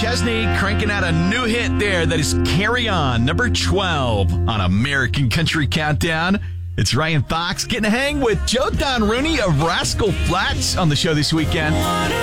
Chesney cranking out a new hit there that is Carry On, number 12 on American Country Countdown. It's Ryan Fox getting a hang with Joe Don Rooney of Rascal Flatts on the show this weekend.